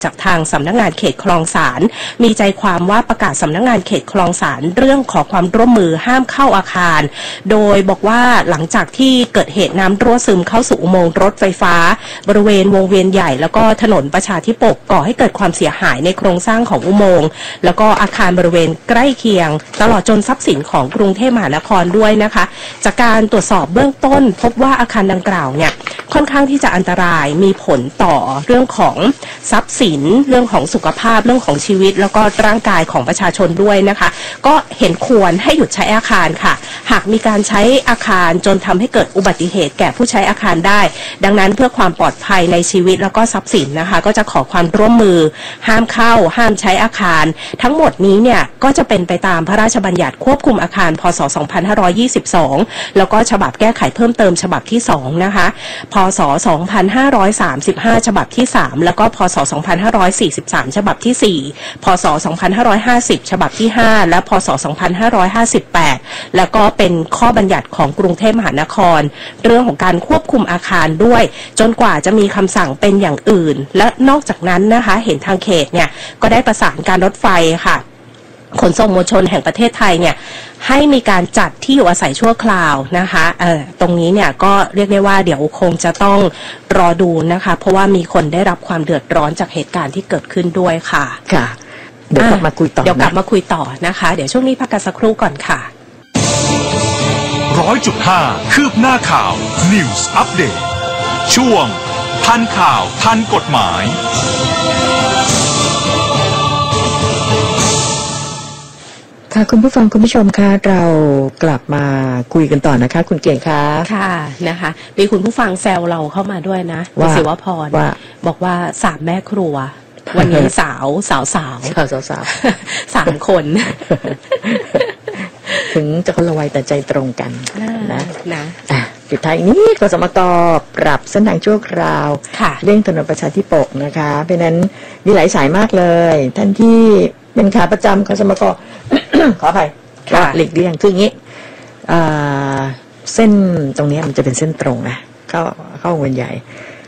จากทางสำนักงานเขตคลองสารมีใจความว่าประกาศสำนักงานเขตคลองสารเรื่องขอความร่วมมือห้ามเข้าอาคารโดยบอกว่าหลังจากที่เกิดเหตุน้ำรั่วซึมเข้าสู่อุโมงค์รถไฟฟ้าบริเวณวงเวียนใหญ่แล้วก็ถนนประชาธิปกก่อให้เกิดความเสียหายในโครงสร้างของอุโมงค์แล้วก็อาคารบริเวณใกล้เคียงตลอดจนทรัพย์สินของกรุงเทพมหานครด้วยนะคะจากการตรวจสอบเบื้องต้นพบว่าอาคารดังกล่าวเนี่ยค่อนข้างที่จะอันตรายมีผลต่อเรื่องของทรัพย์สินเรื่องของสุขภาพเรื่องของชีวิตแล้วก็ร่างกายของประชาชนด้วยนะคะก็เห็นควรให้หยุดใช้อาคารค่ะหากมีการใช้อาคารจนทำให้เกิดอุบัติเหตุแก่ผู้ใช้อาคารได้ดังนั้นเพื่อความปลอดภัยในชีวิตแล้วก็ทรัพย์สินนะคะก็จะขอความร่วมมือห้ามเข้าห้ามใช้อาคารทั้งหมดนี้เนี่ยก็จะเป็นไปตามพระราชบัญญัติควบคุมอาคารพ.ศ. 2522แล้วก็ฉบับแก้ไขเพิ่มเติมฉบับที่2นะคะพ.ศ. 2535ฉบับที่3แล้วก็พ.ศ. 2543ฉบับที่4พ.ศ. 2550ฉบับที่5และพ.ศ. 2558แล้วก็เป็นข้อบัญญัติของกรุงเทพมหานครเรื่องของการควบคุมอาคารด้วยจนกว่าจะมีคำสั่งเป็นอย่างอื่นและนอกจากนั้นนะคะเห็นทางเขตเนี่ยก็ได้ประสานการรถไฟค่ะขนส่งมวลชนแห่งประเทศไทยเนี่ยให้มีการจัดที่อยู่อาศัยชั่วคราวนะคะตรงนี้เนี่ยก็เรียกได้ว่าเดี๋ยวคงจะต้องรอดูนะคะเพราะว่ามีคนได้รับความเดือดร้อนจากเหตุการณ์ที่เกิดขึ้นด้วยค่ะค่ะเดี๋ยวกลับมาคุยต่อนะคะเดี๋ยวช่วงนี้พักกันสักครู่ก่อนค่ะ 100.5 คืบหน้าข่าว News Update ช่วงทันข่าวทันกฎหมายค่ะคุณผู้ฟังคุณผู้ชมคะเรากลับมาคุยกันต่อนะคะคุณเก่งคะค่ะนะคะมีคุณผู้ฟังแซวเราเข้ามาด้วยนะศิวพรบอกว่า3แม่ครัววันนี้สาว3 คนถึงจะคนละวัยแต่ใจตรงกันนะปิดท้ายนี้กสมก.ปรับเส้นทางชั่วคราวเร่งถนนประชาธิปกนะคะเพราะนั้นมีหลายสายมากเลยท่านที่เป็นขาประจำกสมก.ขออภัยหลีกเลี่ยงคืออย่างนี้เส้นตรงนี้มันจะเป็นเส้นตรงนะเข้าวงเวียนใหญ่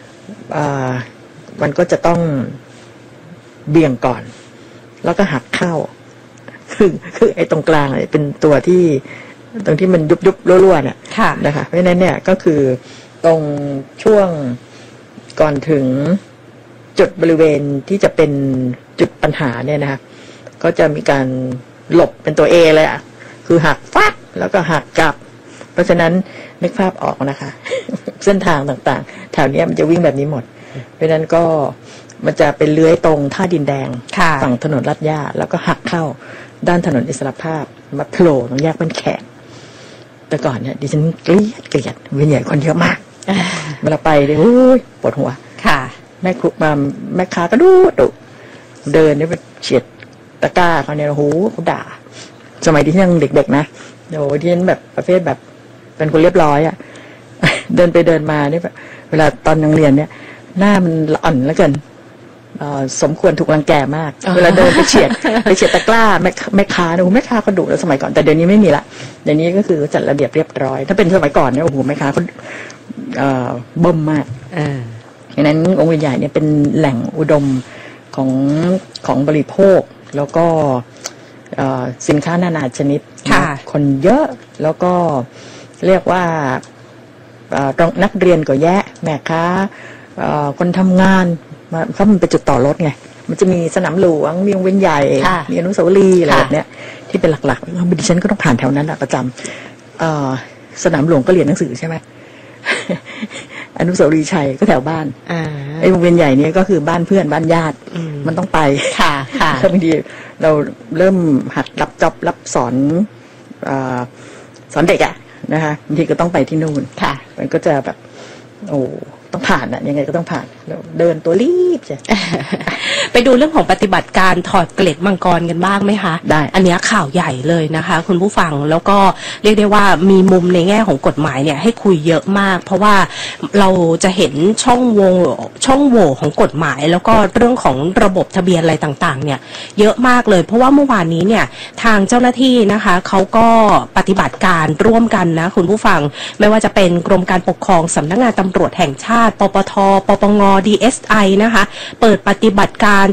มันก็จะต้องเบี่ยงก่อนแล้วก็หักเข้าคือไอ้ตรงกลางเป็นตัวที่ตรงที่มันยุบรั่วๆเนี่ยนะคะเพราะฉะนั้นเนี่ยก็คือตรงช่วงก่อนถึงจุดบริเวณที่จะเป็นจุดปัญหาเนี่ยนะคะก็จะมีการหลบเป็นตัว A เลยอ่ะคือหักฟักแล้วก็หักกลับเพราะฉะนั้นนึกภาพออกนะคะ เส้นทางต่างๆแถวนี้มันจะวิ่งแบบนี้หมดเพราะฉะนั้นก็มันจะเป็นเลื้อยตรงท่าดินแดงฝั่งถนนลาดย่าแล้วก็หักเข้าด้านถนนอิสรภาพมาโผล่ตรงแยกบ้านแขกแต่ก่อนเนี่ยดิฉันเกลียดเวียนใหญ่คนเยอะมากเวลาไปเลยปวดหัวค่ะแม่ค้าก็ดุเดินนี่ไปเฉียดตะกร้าเขาเนี่ยโอ้โหเขาด่าสมัยที่ยังเด็กๆนะโอ้ที่ฉันแบบประเภทแบบเป็นคนเรียบร้อยอ่ะเดินไปเดินมาเนี่ยเวลาตอนยังเรียนเนี่ยหน้ามันอ่อนแล้วกันสมควรถูกรังแกมากเวลาเดินไปเฉียดตะกร้าแม่ค้าแม่ค้าเขาดุแล้วสมัยก่อนแต่เดี๋ยวนี้ไม่มีละเดี๋ยวนี้ก็คือจัดระเบียบเรียบร้อยถ้าเป็นสมัยก่อนเนี่ยโอ้โหแม่ค้าเขาบ่มมากดังนั้นองค์วิญญาณเนี่ยเป็นแหล่งอุดมของบริโภคแล้วก็สินค้านานาชนิดคนเยอะแล้วก็เรียกว่านักเรียนก็แยะแม่ค้าคนทำงานเขามันเป็นจุดต่อรถไงมันจะมีสนามหลวงมีวงเวียนใหญ่มีอนุสาวรีย์อะไรแบบเนี้ยที่เป็นหลักๆดิฉันก็ต้องผ่านแถวนั้นประจำสนามหลวงก็เรียนหนังสือใช่ไหม อนุสาวรีย์ชัยก็แถวบ้านไอ้วงเวียนใหญ่นี้ก็คือบ้านเพื่อนบ้านญาติมันต้องไปค่ะบางทีเราเริ่มหัดรับจ็อบรับสอนเด็กอะนะคะบางทีก็ต้องไปที่นู่นมันก็จะแบบโอ้ต้องผ่านอะยังไงก็ต้องผ่านเดินตัวรีบใช่ไปดูเรื่องของปฏิบัติการถอดเกล็ดมังกรกันบ้างไหมคะได้อันนี้ข่าวใหญ่เลยนะคะคุณผู้ฟังแล้วก็เรียกได้ว่ามีมุมในแง่ของกฎหมายเนี่ยให้คุยเยอะมากเพราะว่าเราจะเห็นช่องโหว่ของกฎหมายแล้วก็เรื่องของระบบทะเบียนอะไรต่างๆเนี่ยเยอะมากเลยเพราะว่าเมื่อวานนี้เนี่ยทางเจ้าหน้าที่นะคะเขาก็ปฏิบัติการร่วมกันนะคุณผู้ฟังไม่ว่าจะเป็นกรมการปกครองสำนักงานตำรวจแห่งชาาติปปทปปง DSI นะคะเปิดปฏิบัติการ